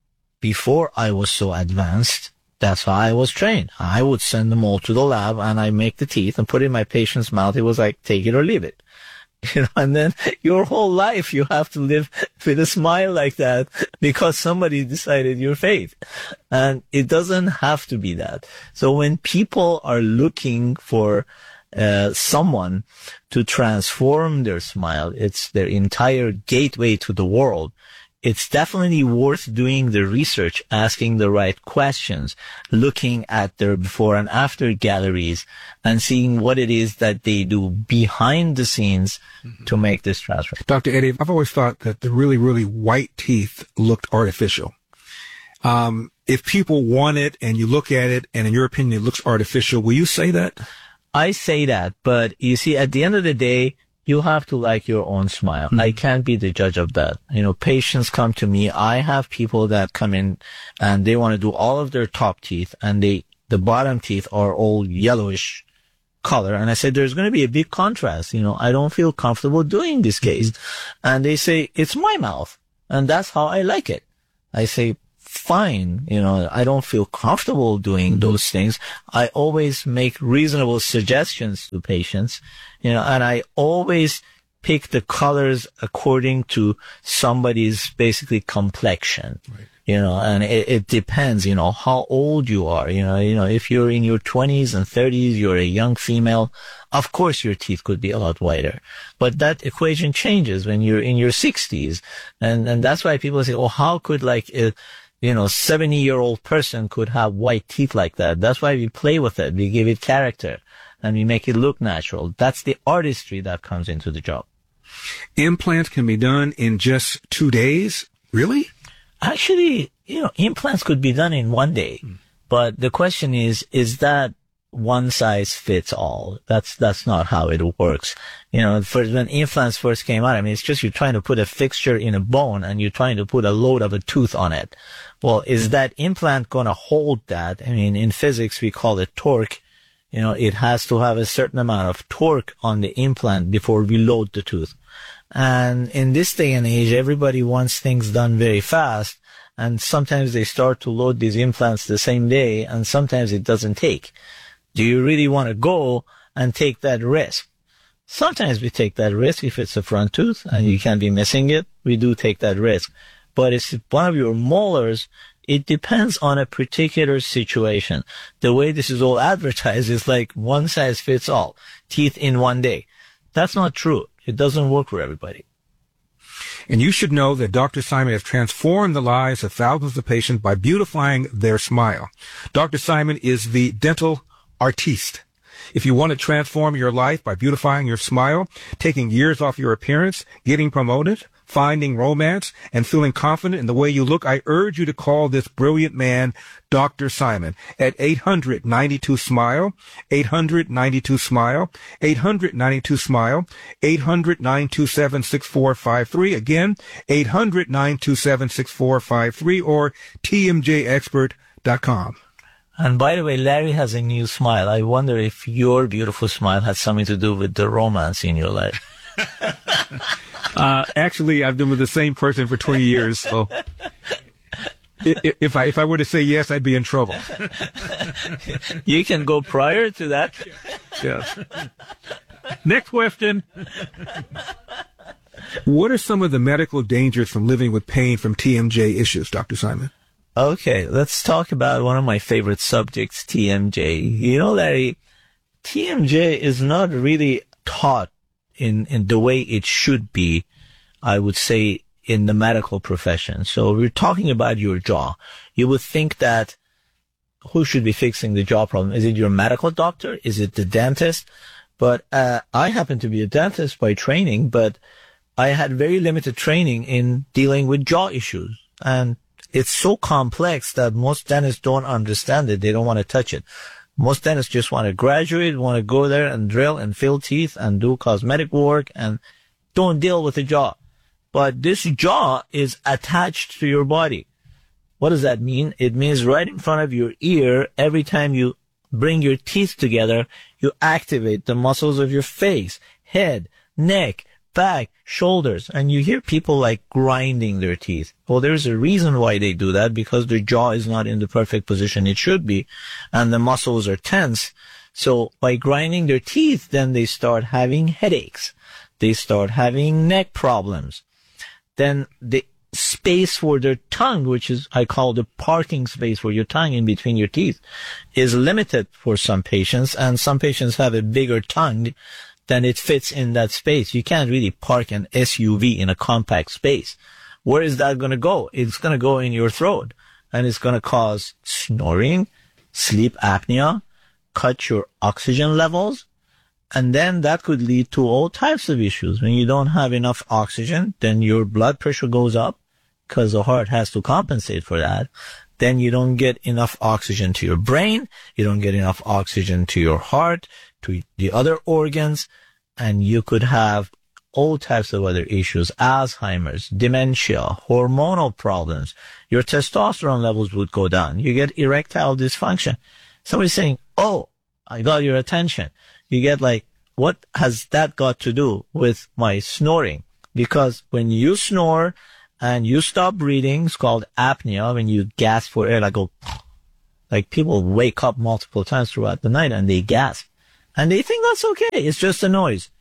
before I was so advanced, that's how I was trained. I would send them all to the lab and I make the teeth and put it in my patient's mouth. It was like, take it or leave it. You know, and then your whole life you have to live with a smile like that because somebody decided your fate. And it doesn't have to be that. So when people are looking for uh, someone to transform their smile, it's their entire gateway to the world. It's definitely worth doing the research, asking the right questions, looking at their before and after galleries and seeing what it is that they do behind the scenes mm-hmm. to make this transfer. Doctor Eddie, I've always thought that the really, really white teeth looked artificial. Um, if people want it and you look at it and in your opinion it looks artificial, will you say that? I say that, but you see, at the end of the day, you have to like your own smile. Mm-hmm. I can't be the judge of that. You know, patients come to me. I have people that come in and they want to do all of their top teeth and they, the bottom teeth are all yellowish color. And I said, there's going to be a big contrast. You know, I don't feel comfortable doing this case. Mm-hmm. And they say, it's my mouth. And that's how I like it. I say, fine. You know, I don't feel comfortable doing mm-hmm. those things. I always make reasonable suggestions to patients, you know, and I always pick the colors according to somebody's basically complexion. Right. You know, and it, it depends, you know, how old you are. You know, you know, if you're in your twenties and thirties, you're a young female, of course your teeth could be a lot whiter. But that equation changes when you're in your sixties. And, and that's why people say, oh, how could like a, you know, seventy year old person could have white teeth like that? That's why we play with it. We give it character and we make it look natural. That's the artistry that comes into the job. Implants can be done in just two days? Really? Actually, you know, implants could be done in one day, mm. but the question is, is that one size fits all? That's, that's not how it works. You know, first, when implants first came out, I mean, it's just you're trying to put a fixture in a bone and you're trying to put a load of a tooth on it. Well, is that implant going to hold that? I mean, in physics, we call it torque. You know, it has to have a certain amount of torque on the implant before we load the tooth. And in this day and age, everybody wants things done very fast. And sometimes they start to load these implants the same day, and sometimes it doesn't take. Do you really want to go and take that risk? Sometimes we take that risk if it's a front tooth and you can't be missing it. We do take that risk. But if it's one of your molars, it depends on a particular situation. The way this is all advertised is like one size fits all. Teeth in one day. That's not true. It doesn't work for everybody. And you should know that Doctor Simon has transformed the lives of thousands of patients by beautifying their smile. Doctor Simon is the dental artiste. If you want to transform your life by beautifying your smile, taking years off your appearance, getting promoted, finding romance, and feeling confident in the way you look, I urge you to call this brilliant man, Doctor Simon, at eight hundred ninety-two SMILE, eight hundred ninety-two SMILE, eight hundred ninety-two SMILE, eight hundred nine two seven six four five three. Again, eight hundred nine two seven six four five three or T M J expert dot com. And by the way, Larry has a new smile. I wonder if your beautiful smile has something to do with the romance in your life. Uh, actually, I've been with the same person for twenty years, so if I if I were to say yes, I'd be in trouble. You can go prior to that. Yes. Next question. What are some of the medical dangers from living with pain from T M J issues, Doctor Simon? Okay, let's talk about one of my favorite subjects, T M J. You know, Larry, T M J is not really taught in, in the way it should be, I would say, in the medical profession. So we're talking about your jaw. You would think that who should be fixing the jaw problem? Is it your medical doctor? Is it the dentist? But uh, I happen to be a dentist by training, but I had very limited training in dealing with jaw issues. And it's so complex that most dentists don't understand it. They don't want to touch it. Most dentists just want to graduate, want to go there and drill and fill teeth and do cosmetic work and don't deal with the jaw. But this jaw is attached to your body. What does that mean? It means right in front of your ear, every time you bring your teeth together, you activate the muscles of your face, head, neck, back, shoulders, and you hear people like grinding their teeth. Well, there's a reason why they do that, because their jaw is not in the perfect position it should be, and the muscles are tense. So by grinding their teeth, then they start having headaches. They start having neck problems. Then the space for their tongue, which is, I call the parking space for your tongue in between your teeth, is limited for some patients, and some patients have a bigger tongue then it fits in that space. You can't really park an S U V in a compact space. Where is that going to go? It's going to go in your throat, and it's going to cause snoring, sleep apnea, cut your oxygen levels, and then that could lead to all types of issues. When you don't have enough oxygen, then your blood pressure goes up because the heart has to compensate for that. then you don't get enough oxygen to your brain, you don't get enough oxygen to your heart, to the other organs, and you could have all types of other issues, Alzheimer's, dementia, hormonal problems. Your testosterone levels would go down. You get erectile dysfunction. Somebody's saying, oh, I got your attention. You get like, what has that got to do with my snoring? Because when you snore and you stop breathing, it's called apnea, when you gasp for air, like go, like people wake up multiple times throughout the night and they gasp. And they think that's okay. It's just a noise.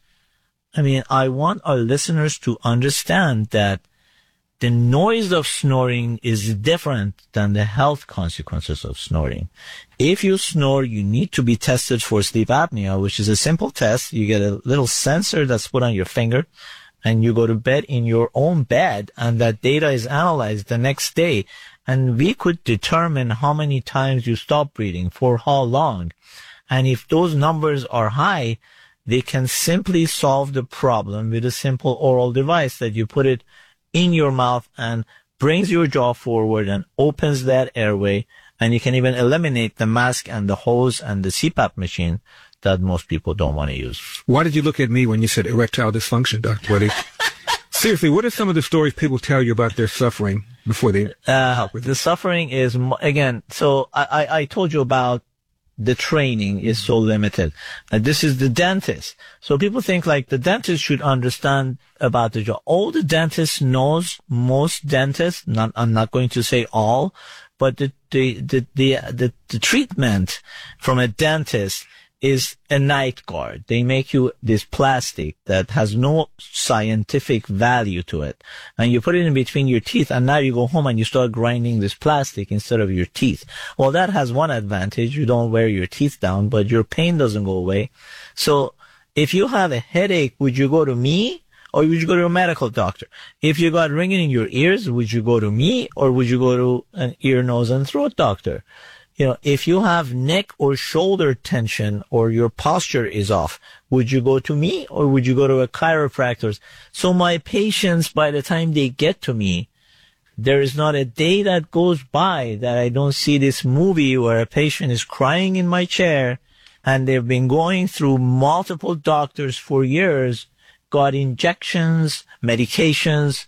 I mean, I want our listeners to understand that the noise of snoring is different than the health consequences of snoring. If you snore, you need to be tested for sleep apnea, which is a simple test. You get a little sensor that's put on your finger, and you go to bed in your own bed, and that data is analyzed the next day. And we could determine how many times you stop breathing, for how long. And if those numbers are high, they can simply solve the problem with a simple oral device that you put it in your mouth and brings your jaw forward and opens that airway. And you can even eliminate the mask and the hose and the C PAP machine that most people don't want to use. Why did you look at me when you said erectile dysfunction, Doctor Woody? Seriously, what are some of the stories people tell you about their suffering before they uh, help with the suffering is, again, so I, I, I told you about the training is so limited. And this is the dentist. So people think like the dentist should understand about the job. All the dentist knows, most dentists, not, I'm not going to say all, but the, the, the, the, the, the treatment from a dentist is a night guard. They make you this plastic that has no scientific value to it. And you put it in between your teeth, and now you go home and you start grinding this plastic instead of your teeth. Well, that has one advantage. You don't wear your teeth down, but your pain doesn't go away. So if you have a headache, would you go to me or would you go to a medical doctor? If you got ringing in your ears, would you go to me or would you go to an ear, nose, and throat doctor? You know, if you have neck or shoulder tension or your posture is off, would you go to me or would you go to a chiropractor? So my patients, by the time they get to me, there is not a day that goes by that I don't see this movie where a patient is crying in my chair and they've been going through multiple doctors for years, got injections, medications,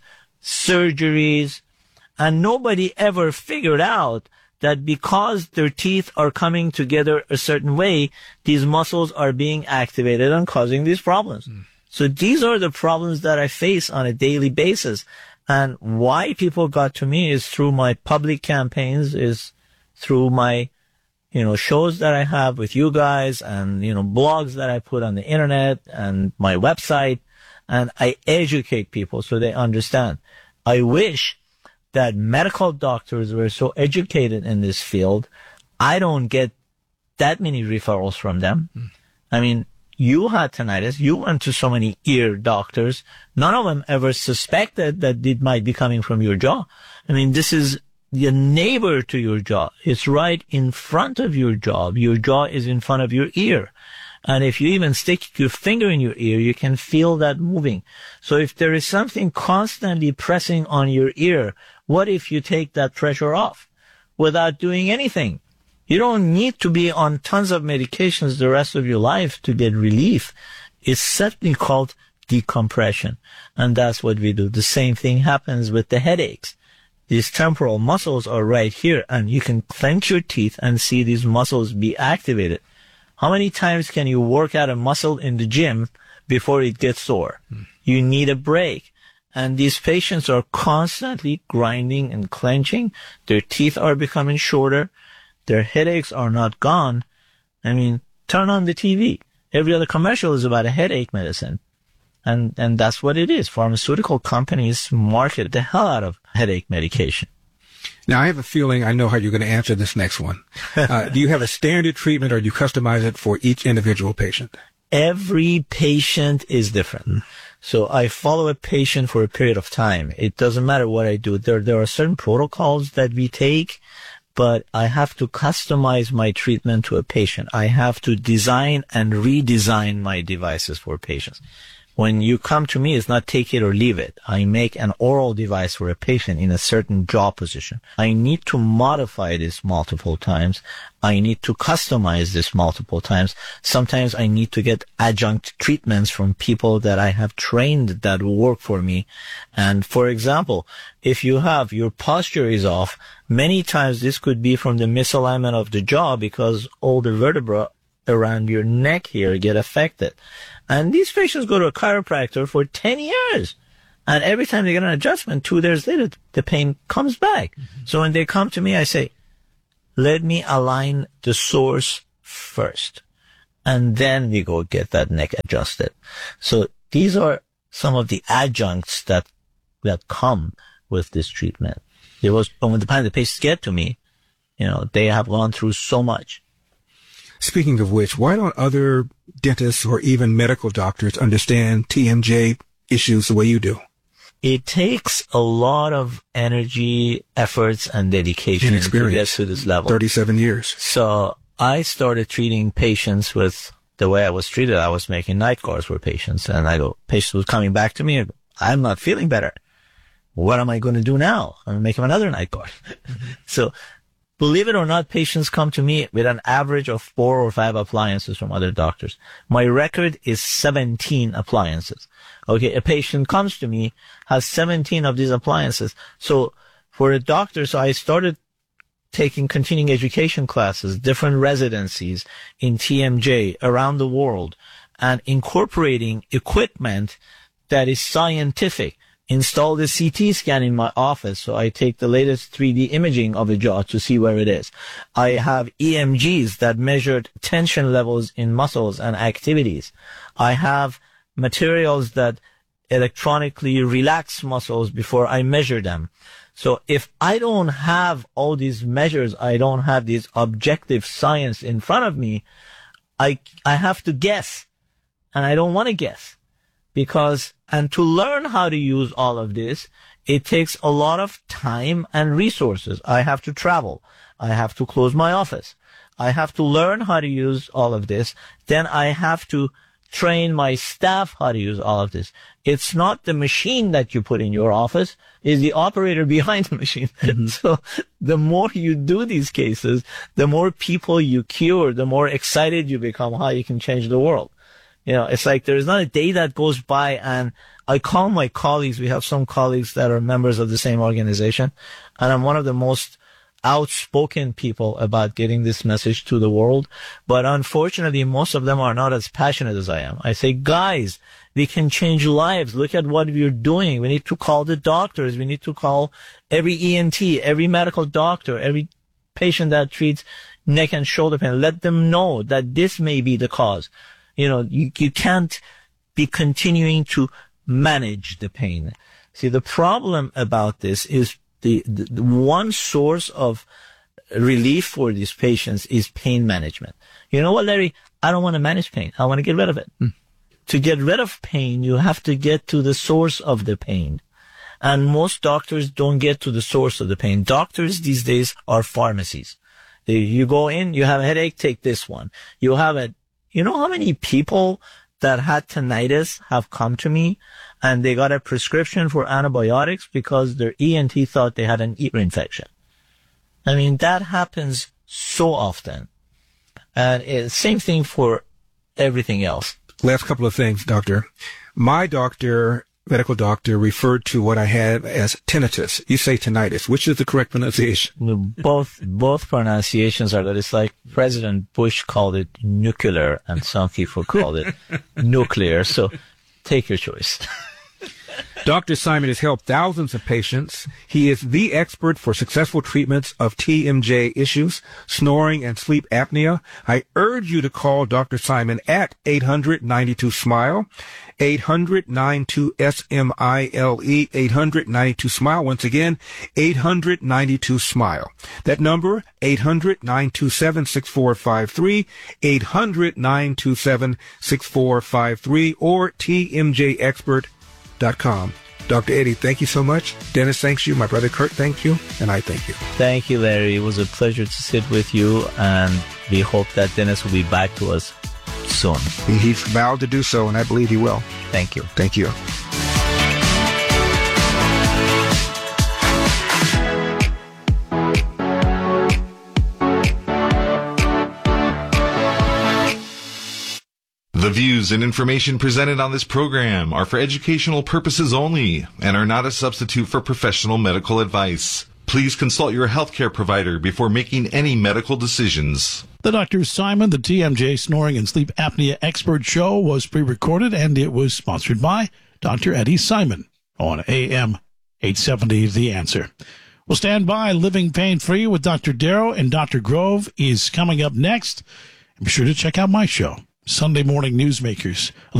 surgeries, and nobody ever figured out that because their teeth are coming together a certain way, these muscles are being activated and causing these problems. Mm. So these are the problems that I face on a daily basis. And why people got to me is through my public campaigns, is through my, you know, shows that I have with you guys and, you know, blogs that I put on the internet and my website. And I educate people so they understand. I wish that medical doctors were so educated in this field. I don't get that many referrals from them. Mm. I mean, you had tinnitus. You went to so many ear doctors. None of them ever suspected that it might be coming from your jaw. I mean, this is the neighbor to your jaw. It's right in front of your jaw. Your jaw is in front of your ear. And if you even stick your finger in your ear, you can feel that moving. So if there is something constantly pressing on your ear, what if you take that pressure off without doing anything? You don't need to be on tons of medications the rest of your life to get relief. It's simply called decompression. And that's what we do. The same thing happens with the headaches. These temporal muscles are right here, and you can clench your teeth and see these muscles be activated. How many times can you work out a muscle in the gym before it gets sore? Mm. You need a break. And these patients are constantly grinding and clenching. Their teeth are becoming shorter. Their headaches are not gone. I mean, turn on the T V. Every other commercial is about a headache medicine. And, and that's what it is. Pharmaceutical companies market the hell out of headache medication. Now, I have a feeling I know how you're going to answer this next one. Uh, do you have a standard treatment or do you customize it for each individual patient? Every patient is different. So I follow a patient for a period of time. It doesn't matter what I do. There, there are certain protocols that we take, but I have to customize my treatment to a patient. I have to design and redesign my devices for patients. When you come to me, it's not take it or leave it. I make an oral device for a patient in a certain jaw position. I need to modify this multiple times. I need to customize this multiple times. Sometimes I need to get adjunct treatments from people that I have trained that will work for me. And for example, if you have your posture is off, many times this could be from the misalignment of the jaw because all the vertebrae around your neck here get affected. And these patients go to a chiropractor for ten years. And every time they get an adjustment, two years later, the pain comes back. Mm-hmm. So when they come to me, I say, let me align the source first. And then we go get that neck adjusted. So these are some of the adjuncts that, that come with this treatment. It was, when the time the patients get to me, you know, they have gone through so much. Speaking of which, why don't other dentists or even medical doctors understand T M J issues the way you do? It takes a lot of energy, efforts, and dedication and experience to get to this level. thirty-seven years. So I started treating patients with the way I was treated. I was making night guards for patients, and I go, patients were coming back to me. I'm not feeling better. What am I going to do now? I'm going to make him another night guard. Mm-hmm. So believe it or not, patients come to me with an average of four or five appliances from other doctors. My record is seventeen appliances. Okay, a patient comes to me, has seventeen of these appliances. So for a doctor, so I started taking continuing education classes, different residencies in T M J around the world, and incorporating equipment that is scientific. Install the C T scan in my office, so I take the latest three D imaging of a jaw to see where it is. I have E M Gs that measured tension levels in muscles and activities. I have materials that electronically relax muscles before I measure them. So if I don't have all these measures, I don't have this objective science in front of me, I, I have to guess. And I don't want to guess. Because, and to learn how to use all of this, it takes a lot of time and resources. I have to travel. I have to close my office. I have to learn how to use all of this. Then I have to train my staff how to use all of this. It's not the machine that you put in your office, it's the operator behind the machine. Mm-hmm. So the more you do these cases, the more people you cure, the more excited you become how you can change the world. You know, it's like there's not a day that goes by, and I call my colleagues, we have some colleagues that are members of the same organization, and I'm one of the most outspoken people about getting this message to the world. But unfortunately, most of them are not as passionate as I am. I say, guys, we can change lives. Look at what we're doing. We need to call the doctors. We need to call every E N T, every medical doctor, every patient that treats neck and shoulder pain. Let them know that this may be the cause. You know, you, you can't be continuing to manage the pain. See, the problem about this is the, the, the one source of relief for these patients is pain management. You know what, Larry? I don't want to manage pain. I want to get rid of it. Mm. To get rid of pain, you have to get to the source of the pain. And most doctors don't get to the source of the pain. Doctors these days are pharmacies. You go in, you have a headache, take this one. You have a You know how many people that had tinnitus have come to me and they got a prescription for antibiotics because their E N T thought they had an ear infection? I mean, that happens so often. And it's same thing for everything else. Last couple of things, doctor. My doctor, medical doctor, referred to what I had as tinnitus. You say tinnitus. Which is the correct pronunciation? Both, both pronunciations are that. It's like President Bush called it nuclear and some people called it nuclear. So take your choice. Doctor Simon has helped thousands of patients. He is the expert for successful treatments of T M J issues, snoring, and sleep apnea. I urge you to call Doctor Simon at eight hundred, ninety-two, SMILE, eight hundred, ninety-two, S M I L E, eight hundred, ninety-two, SMILE. Once again, eight hundred, ninety-two, SMILE. That number, eight hundred, nine two seven, six four five three, eight hundred, nine two seven, six four five three, or T M J expert dot com. Doctor Eddie, thank you so much. Dennis thanks you. My brother Kurt thanks you. And I thank you. Thank you, Larry. It was a pleasure to sit with you. And we hope that Dennis will be back to us soon. He, he's vowed to do so, and I believe he will. Thank you. Thank you. The views and information presented on this program are for educational purposes only and are not a substitute for professional medical advice. Please consult your healthcare provider before making any medical decisions. The Doctor Simon, the T M J Snoring and Sleep Apnea Expert Show was pre-recorded, and it was sponsored by Doctor Eddie Simon on A M eight seventy The Answer. We'll stand by. Living Pain-Free with Doctor Darrow and Doctor Grove is coming up next. Be sure to check out my show, Sunday Morning Newsmakers.